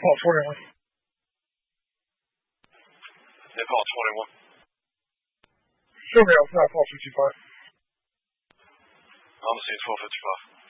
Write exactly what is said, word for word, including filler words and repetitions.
Paul twenty-one. Yeah, Paul twenty-one. Show me outside Paul fifty-five. I'm seeing twelve fifty-five.